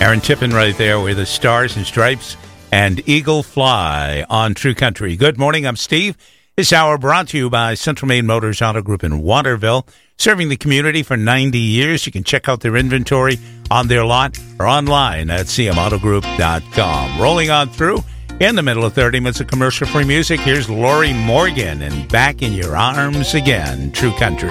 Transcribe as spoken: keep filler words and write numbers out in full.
Aaron Tippin right there with the Stars and Stripes and Eagle Fly on True Country. Good morning, I'm Steve. This hour brought to you by Central Maine Motors Auto Group in Waterville, serving the community for ninety years. You can check out their inventory on their lot or online at c m auto group dot com. Rolling on through, in the middle of thirty minutes of commercial-free music, here's Lori Morgan and Back in Your Arms Again, True Country.